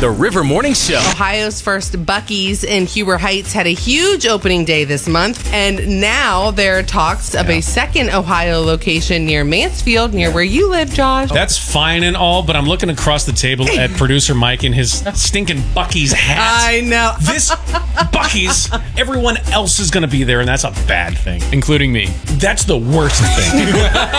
The River Morning Show. Ohio's first Buc-ee's in Huber Heights had a huge opening day this month, and now there are talks of a second Ohio location near Mansfield, near where you live, Josh. That's fine and all, but I'm looking across the table at producer Mike in his stinking Buc-ee's hat. I know. This Buc-ee's, everyone else is going to be there, and that's a bad thing. Including me. That's the worst thing.